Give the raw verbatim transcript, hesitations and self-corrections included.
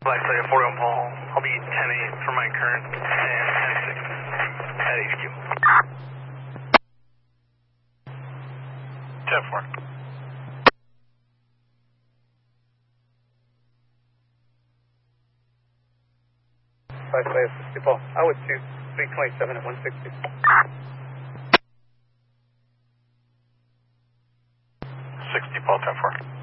Black Flight forty-one Paul, I'll be ten eight for my current and ten six at H Q. ten four. Black Flight sixty Paul, I would two, three twenty-seven at one sixty. sixty Paul, ten four.